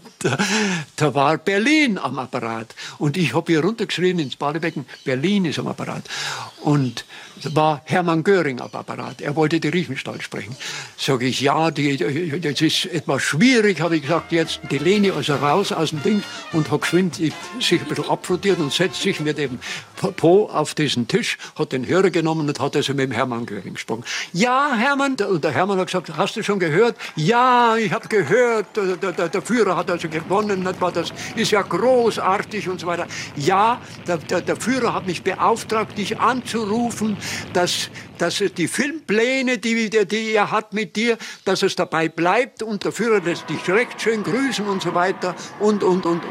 da war Berlin am Apparat. Und ich habe hier runtergeschrien ins Badebecken, Berlin ist am Apparat. Und da war Hermann Göring am Apparat. Er wollte die Riefenstahl sprechen. Sage ich, ja, das ist etwas schwierig, habe ich gesagt, jetzt die Leni also raus aus dem Ding und hat geschwind sich ein bisschen abfrotiert und setzt sich mit dem Po auf diesen Tisch, hat den Hörer genommen und hat also mit dem Hermann Göring gesprochen. Ja, Hermann, und der Hermann hat gesagt, hast du schon gehört? Ja, ich habe gehört, der Führer hat also gewonnen, das ist ja großartig und so weiter. Ja, der Führer hat mich beauftragt, dich anzurufen, dass die Filmpläne, die er hat mit dir, dass es dabei bleibt und der Führer lässt dich recht schön grüßen und so weiter und.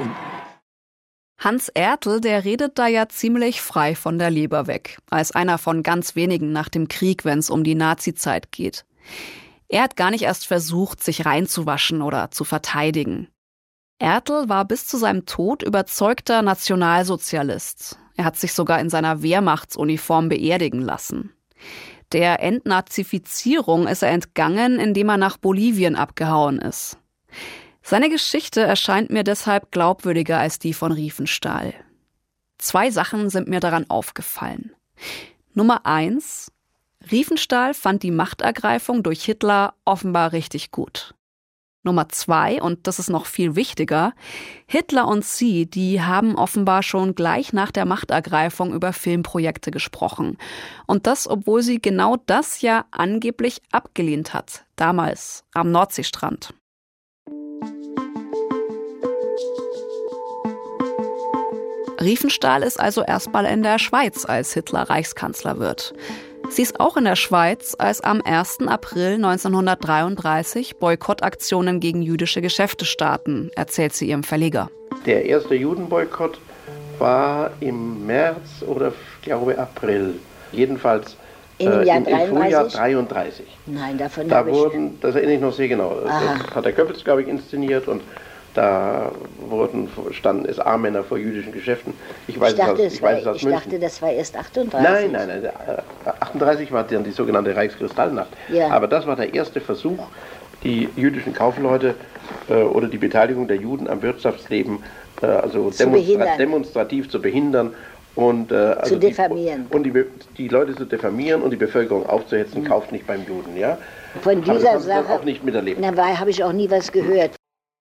Hans Ertl, der redet da ja ziemlich frei von der Leber weg, als einer von ganz wenigen nach dem Krieg, wenn es um die Nazizeit geht. Er hat gar nicht erst versucht, sich reinzuwaschen oder zu verteidigen. Ertl war bis zu seinem Tod überzeugter Nationalsozialist. Er hat sich sogar in seiner Wehrmachtsuniform beerdigen lassen. Der Entnazifizierung ist er entgangen, indem er nach Bolivien abgehauen ist. Seine Geschichte erscheint mir deshalb glaubwürdiger als die von Riefenstahl. 2 Sachen sind mir daran aufgefallen. Nummer 1: Riefenstahl fand die Machtergreifung durch Hitler offenbar richtig gut. Nummer 2, und das ist noch viel wichtiger, Hitler und sie, die haben offenbar schon gleich nach der Machtergreifung über Filmprojekte gesprochen. Und das, obwohl sie genau das ja angeblich abgelehnt hat, damals am Nordseestrand. Riefenstahl ist also erstmal in der Schweiz, als Hitler Reichskanzler wird. Sie ist auch in der Schweiz, als am 1. April 1933 Boykottaktionen gegen jüdische Geschäfte starten, erzählt sie ihrem Verleger. Der erste Judenboykott war im März oder, glaube April. Jedenfalls im Frühjahr 1933. Nein, davon da wurden, das erinnere ich noch sehr genau. Aha. Das hat der Goebbels, glaube ich, inszeniert und da standen SA-Männer vor jüdischen Geschäften. Ich dachte, das war erst 38. Nein. 38 war dann die sogenannte Reichskristallnacht. Ja. Aber das war der erste Versuch, die jüdischen Kaufleute oder die Beteiligung der Juden am Wirtschaftsleben demonstrativ zu behindern und zu diffamieren. Die Leute zu diffamieren und die Bevölkerung aufzuhetzen, kauft nicht beim Juden. Ja? Von dieser Sache das auch nicht miterlebt. Dabei habe ich auch nie was gehört.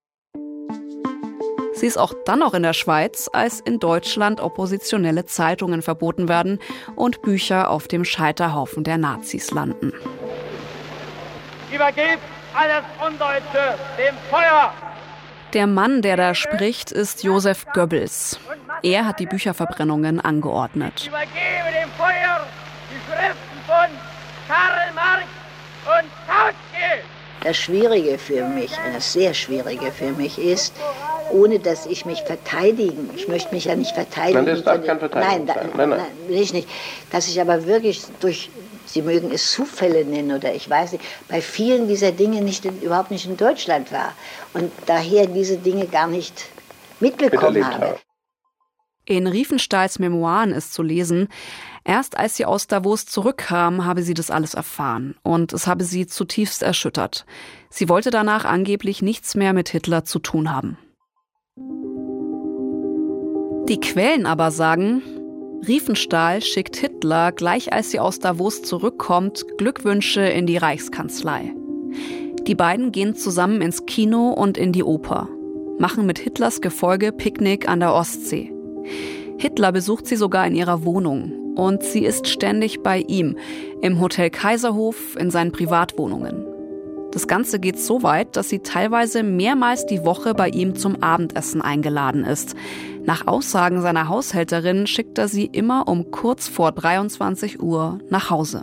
Sie ist auch dann noch in der Schweiz, als in Deutschland oppositionelle Zeitungen verboten werden und Bücher auf dem Scheiterhaufen der Nazis landen. Übergebt alles Undeutsche dem Feuer! Der Mann, der da spricht, ist Josef Goebbels. Er hat die Bücherverbrennungen angeordnet. Ich übergebe dem Feuer die Schriften von Karl Marx und Kautsky. Das Schwierige für mich, das sehr Schwierige für mich ist, ohne dass ich mich verteidigen, ich möchte mich ja nicht verteidigen. Nein, das darf kein Verteidigung sein. Nein, will ich nicht. Dass ich aber wirklich durch, Sie mögen es Zufälle nennen oder ich weiß nicht, bei vielen dieser Dinge überhaupt nicht in Deutschland war und daher diese Dinge gar nicht mitbekommen habe. In Riefenstahls Memoiren ist zu lesen, erst als sie aus Davos zurückkam, habe sie das alles erfahren und es habe sie zutiefst erschüttert. Sie wollte danach angeblich nichts mehr mit Hitler zu tun haben. Die Quellen aber sagen, Riefenstahl schickt Hitler, gleich als sie aus Davos zurückkommt, Glückwünsche in die Reichskanzlei. Die beiden gehen zusammen ins Kino und in die Oper, machen mit Hitlers Gefolge Picknick an der Ostsee. Hitler besucht sie sogar in ihrer Wohnung und sie ist ständig bei ihm, im Hotel Kaiserhof, in seinen Privatwohnungen. Das Ganze geht so weit, dass sie teilweise mehrmals die Woche bei ihm zum Abendessen eingeladen ist. Nach Aussagen seiner Haushälterin schickt er sie immer um kurz vor 23 Uhr nach Hause.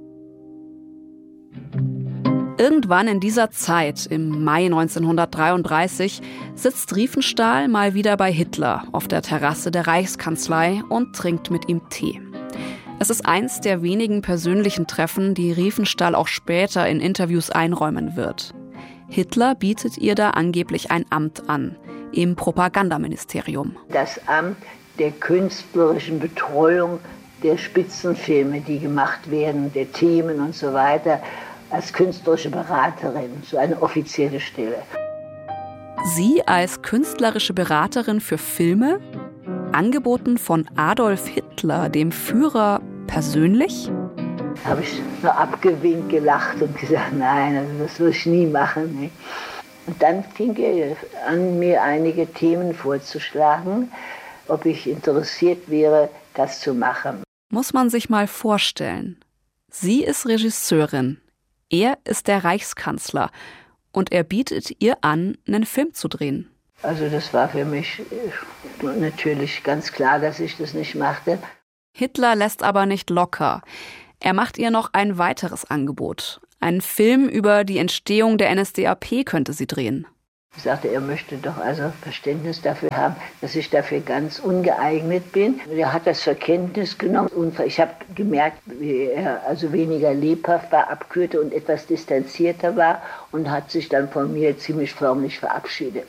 Irgendwann in dieser Zeit, im Mai 1933, sitzt Riefenstahl mal wieder bei Hitler auf der Terrasse der Reichskanzlei und trinkt mit ihm Tee. Es ist eins der wenigen persönlichen Treffen, die Riefenstahl auch später in Interviews einräumen wird. Hitler bietet ihr da angeblich ein Amt an, im Propagandaministerium. Das Amt der künstlerischen Betreuung der Spitzenfilme, die gemacht werden, der Themen und so weiter, als künstlerische Beraterin, so eine offizielle Stelle. Sie als künstlerische Beraterin für Filme? Angeboten von Adolf Hitler, dem Führer, persönlich? Habe ich nur abgewinkt, gelacht und gesagt, nein, also das will ich nie machen. Ne? Und dann fing er an, mir einige Themen vorzuschlagen, ob ich interessiert wäre, das zu machen. Muss man sich mal vorstellen. Sie ist Regisseurin, er ist der Reichskanzler und er bietet ihr an, einen Film zu drehen. Also das war für mich natürlich ganz klar, dass ich das nicht machte. Hitler lässt aber nicht locker. Er macht ihr noch ein weiteres Angebot. Einen Film über die Entstehung der NSDAP könnte sie drehen. Ich sagte, er möchte doch also Verständnis dafür haben, dass ich dafür ganz ungeeignet bin. Er hat das zur Kenntnis genommen und ich habe gemerkt, wie er also weniger lebhaft war, abkühlte und etwas distanzierter war und hat sich dann von mir ziemlich förmlich verabschiedet.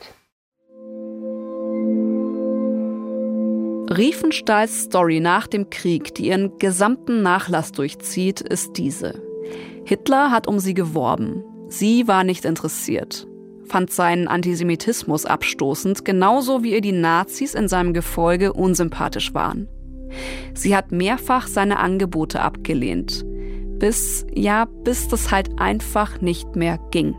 Riefenstahls Story nach dem Krieg, die ihren gesamten Nachlass durchzieht, ist diese. Hitler hat um sie geworben. Sie war nicht interessiert, fand seinen Antisemitismus abstoßend, genauso wie ihr die Nazis in seinem Gefolge unsympathisch waren. Sie hat mehrfach seine Angebote abgelehnt, bis das halt einfach nicht mehr ging.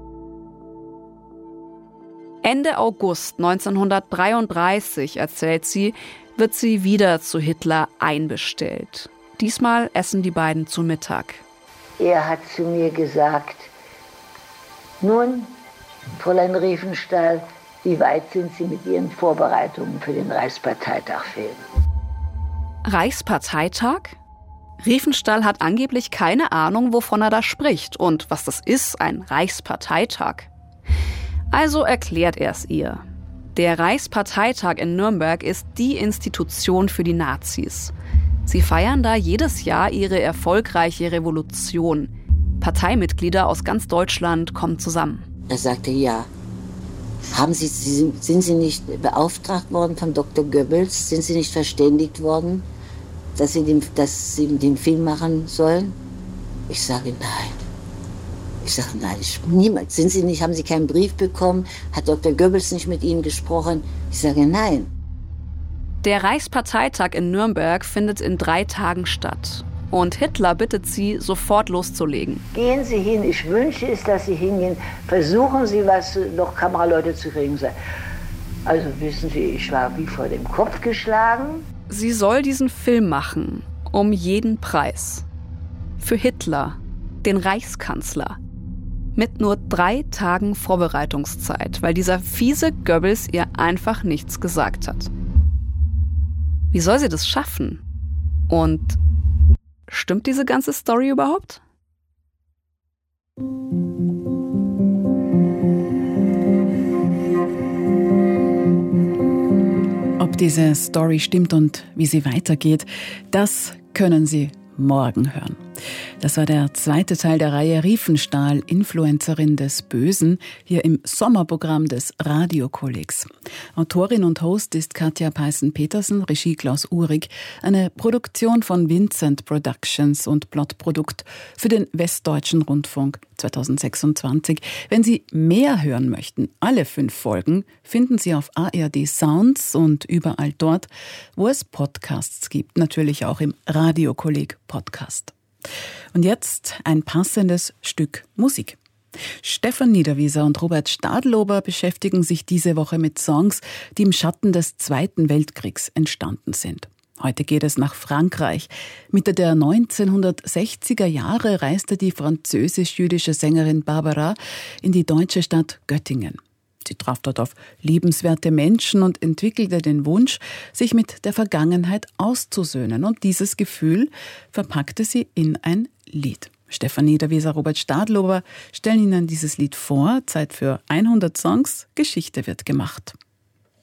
Ende August 1933, erzählt sie, wird sie wieder zu Hitler einbestellt. Diesmal essen die beiden zu Mittag. Er hat zu mir gesagt, nun, Fräulein Riefenstahl, wie weit sind Sie mit Ihren Vorbereitungen für den Reichsparteitag-Film? Reichsparteitag? Riefenstahl hat angeblich keine Ahnung, wovon er da spricht und was das ist, ein Reichsparteitag. Also erklärt er es ihr. Der Reichsparteitag in Nürnberg ist die Institution für die Nazis. Sie feiern da jedes Jahr ihre erfolgreiche Revolution. Parteimitglieder aus ganz Deutschland kommen zusammen. Er sagte, ja. Sind Sie nicht beauftragt worden von Dr. Goebbels? Sind Sie nicht verständigt worden, dass Sie den Film machen sollen? Ich sage, nein. Niemals. Haben Sie keinen Brief bekommen? Hat Dr. Goebbels nicht mit Ihnen gesprochen? Ich sage, nein. Der Reichsparteitag in Nürnberg findet in 3 Tagen statt. Und Hitler bittet sie, sofort loszulegen. Gehen Sie hin, ich wünsche es, dass Sie hingehen. Versuchen Sie, noch Kameraleute zu kriegen. Also wissen Sie, ich war wie vor dem Kopf geschlagen. Sie soll diesen Film machen, um jeden Preis. Für Hitler, den Reichskanzler. Mit nur 3 Tagen Vorbereitungszeit, weil dieser fiese Goebbels ihr einfach nichts gesagt hat. Wie soll sie das schaffen? Und stimmt diese ganze Story überhaupt? Ob diese Story stimmt und wie sie weitergeht, das können Sie morgen hören. Das war der 2. Teil der Reihe Riefenstahl, Influencerin des Bösen, hier im Sommerprogramm des Radiokollegs. Autorin und Host ist Katja Peißen-Petersen, Regie Klaus Uhrig, eine Produktion von Vincent Productions und Plotprodukt für den Westdeutschen Rundfunk 2026. Wenn Sie mehr hören möchten, alle 5 Folgen finden Sie auf ARD Sounds und überall dort, wo es Podcasts gibt, natürlich auch im Radiokolleg Podcast. Und jetzt ein passendes Stück Musik. Stefan Niederwieser und Robert Stadlober beschäftigen sich diese Woche mit Songs, die im Schatten des Zweiten Weltkriegs entstanden sind. Heute geht es nach Frankreich. Mitte der 1960er Jahre reiste die französisch-jüdische Sängerin Barbara in die deutsche Stadt Göttingen. Sie traf dort auf liebenswerte Menschen und entwickelte den Wunsch, sich mit der Vergangenheit auszusöhnen. Und dieses Gefühl verpackte sie in ein Lied. Stefan Niederwieser, Robert Stadlober stellen Ihnen dieses Lied vor. Zeit für 100 Songs. Geschichte wird gemacht.